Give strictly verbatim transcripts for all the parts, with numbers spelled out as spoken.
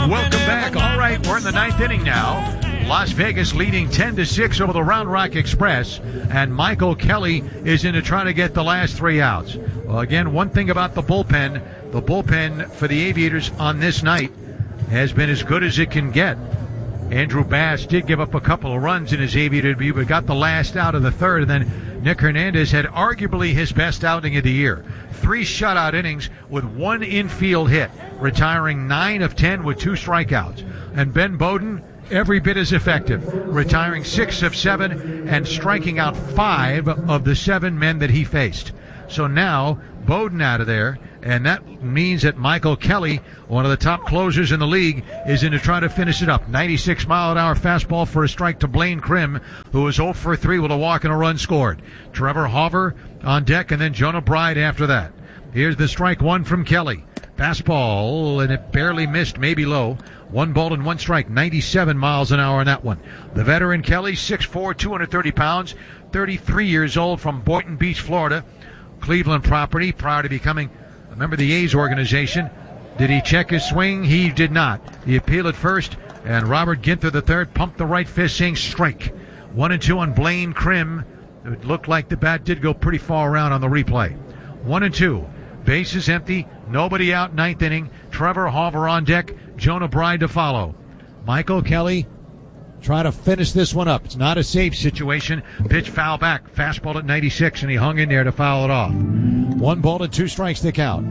Welcome back. All right, we're in the ninth inning now. Las Vegas leading ten to six over the Round Rock Express, and Michael Kelly is in to try to get the last three outs. Well, again, one thing about the bullpen, the bullpen for the Aviators on this night has been as good as it can get. Andrew Bass did give up a couple of runs in his Aviator debut, but got the last out of the third, and then Nick Hernandez had arguably his best outing of the year. Three shutout innings with one infield hit, retiring nine of ten with two strikeouts. And Ben Bowden, every bit as effective, retiring six of seven and striking out five of the seven men that he faced. So now Bowden out of there, and that means that Michael Kelly, one of the top closers in the league, is in to try to finish it up. ninety-six mile an hour fastball for a strike to Blaine Krim, who was oh for three with a walk and a run scored. Trevor Hauver on deck, and then Jonah Bride after that. Here's the strike one from Kelly. Fastball, and it barely missed, maybe low. One ball and one strike, ninety-seven miles an hour on that one. The veteran Kelly, six foot four, two hundred thirty pounds, thirty-three years old, from Boynton Beach, Florida. Cleveland property prior to becoming a member of the A's organization. Did he check his swing? He did not. He appealed at first, and Robert Ginther the third pumped the right fist, saying strike. One and two on Blaine Krim. It looked like the bat did go pretty far around on the replay. One and two. Bases empty. Nobody out, ninth inning. Trevor Hauver on deck. Jonah Bride to follow. Michael Kelly try to finish this one up. It's not a safe situation. Pitch foul back. Fastball at ninety-six, and he hung in there to foul it off. One ball and two strikes to count.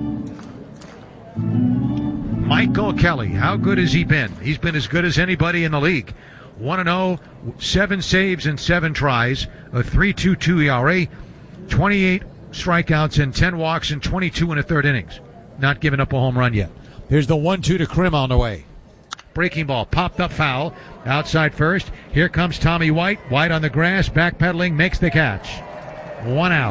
Michael Kelly, how good has he been? He's been as good as anybody in the league. one and oh, seven saves and seven tries, a three point two two E R A, twenty-eight strikeouts and ten walks in twenty-two and a third innings. Not giving up a home run yet. Here's the one two to Krim on the way. Breaking ball, popped up foul, outside first. Here comes Tommy White. White on the grass, backpedaling, makes the catch. One out.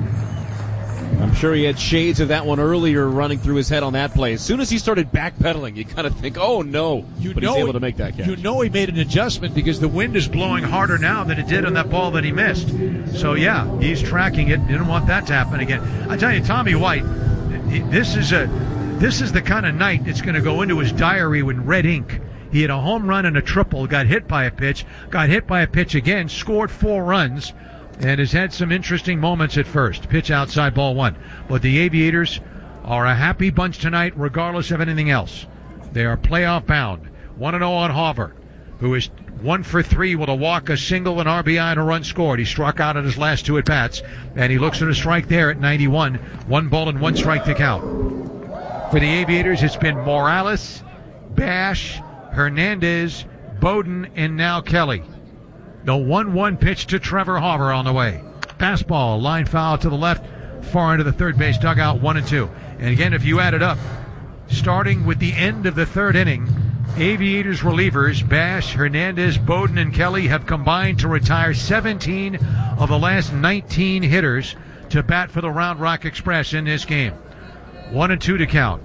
I'm sure he had shades of that one earlier running through his head on that play. As soon as he started backpedaling, you kind of think, oh no, you but know he's able to make that catch. You know he made an adjustment because the wind is blowing harder now than it did on that ball that he missed. So yeah, he's tracking it. Didn't want that to happen again. I tell you, Tommy White, this is a this is the kind of night that's going to go into his diary with red ink. He had a home run and a triple, got hit by a pitch, got hit by a pitch again, scored four runs, and has had some interesting moments at first. Pitch outside, ball one. But the Aviators are a happy bunch tonight regardless of anything else. They are playoff bound. one and oh on Hauver, who is one for three with a walk, a single, an R B I, and a run scored. He struck out at his last two at-bats, and he looks at a strike there at ninety-one. One ball and one strike to count. For the Aviators, it's been Morales, Bash, Hernandez, Bowden, and now Kelly. The one one pitch to Trevor Hauver on the way. Fastball, line foul to the left, far into the third base dugout, one and two. And again, if you add it up, starting with the end of the third inning, Aviators relievers, Bash, Hernandez, Bowden, and Kelly have combined to retire seventeen of the last nineteen hitters to bat for the Round Rock Express in this game. One and two to count.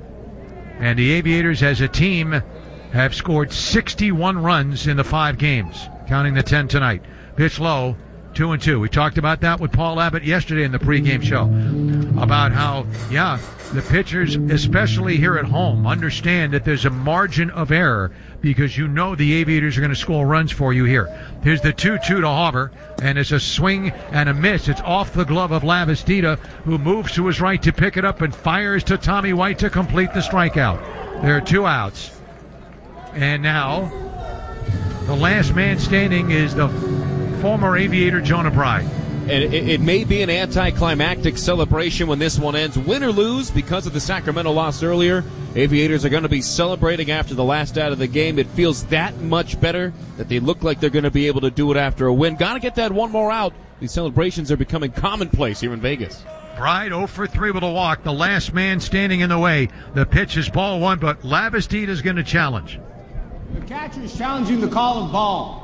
And the Aviators as a team have scored sixty-one runs in the five games, counting the ten tonight. Pitch low, two and two. We talked about that with Paul Abbott yesterday in the pregame show, about how, yeah, the pitchers, especially here at home, understand that there's a margin of error because you know the Aviators are going to score runs for you here. Here's the two two to Hauver, and it's a swing and a miss. It's off the glove of Lavastida, who moves to his right to pick it up and fires to Tommy White to complete the strikeout. There are two outs. And now, the last man standing is the former Aviator Jonah Bride. And it, it may be an anticlimactic celebration when this one ends. Win or lose, because of the Sacramento loss earlier, Aviators are going to be celebrating after the last out of the game. It feels that much better that they look like they're going to be able to do it after a win. Got to get that one more out. These celebrations are becoming commonplace here in Vegas. Bride oh for three with a walk. The last man standing in the way. The pitch is ball one, but Lavastida is going to challenge. The catcher is challenging the call of ball.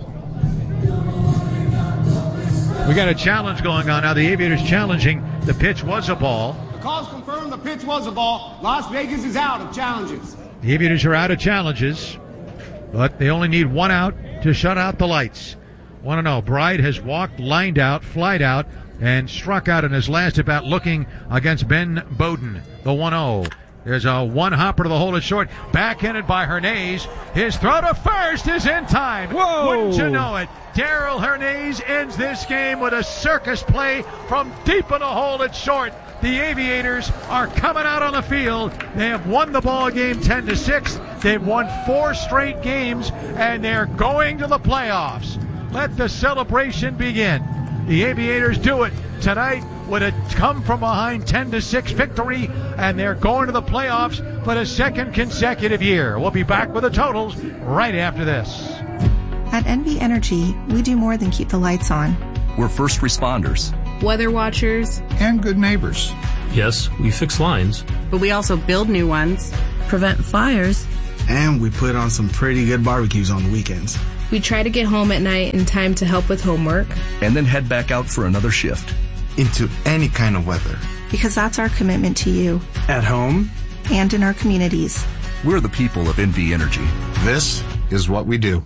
We got a challenge going on now. The Aviators challenging. The pitch was a ball. The call's confirmed. The pitch was a ball. Las Vegas is out of challenges. The Aviators are out of challenges, but they only need one out to shut out the lights. one and oh. Bride has walked, lined out, flied out, and struck out in his last at bat looking against Ben Bowden. The one oh. There's a one hopper to the hole at short. Backhanded by Hernandez. His throw to first is in time. Whoa! Wouldn't you know it? Darrell Hernandez ends this game with a circus play from deep in the hole at short. The Aviators are coming out on the field. They have won the ball game ten to six. They've won four straight games, and they're going to the playoffs. Let the celebration begin. The Aviators do it tonight with a come from behind ten to six victory, and they're going to the playoffs for the second consecutive year. We'll be back with the totals right after this. At N V Energy, we do more than keep the lights on. We're first responders, weather watchers, and good neighbors. Yes, we fix lines, but we also build new ones, prevent fires, and we put on some pretty good barbecues on the weekends. We try to get home at night in time to help with homework, and then head back out for another shift. Into any kind of weather. Because that's our commitment to you. At home. And in our communities. We're the people of N V Energy. This is what we do.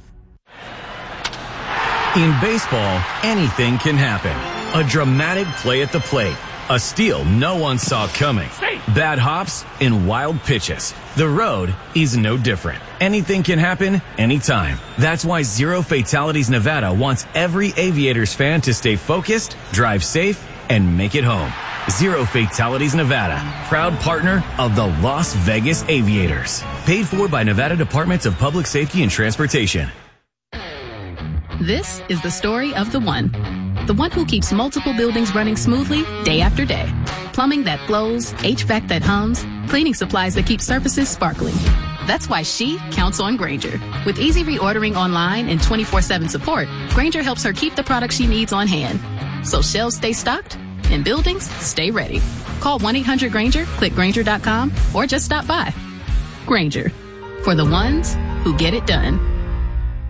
In baseball, anything can happen. A dramatic play at the plate. A steal no one saw coming. Bad hops and wild pitches. The road is no different. Anything can happen anytime. That's why Zero Fatalities Nevada wants every Aviators fan to stay focused, drive safe, and make it home. Zero Fatalities Nevada, proud partner of the Las Vegas Aviators. Paid for by Nevada Departments of Public Safety and Transportation. This is the story of the one. The one who keeps multiple buildings running smoothly day after day. Plumbing that flows, H V A C that hums, cleaning supplies that keep surfaces sparkling. That's why she counts on Grainger. With easy reordering online and twenty-four seven support, Grainger helps her keep the products she needs on hand. So shelves stay stocked and buildings stay ready. Call one eight hundred Grainger, click Grainger dot com, or just stop by. Grainger, for the ones who get it done.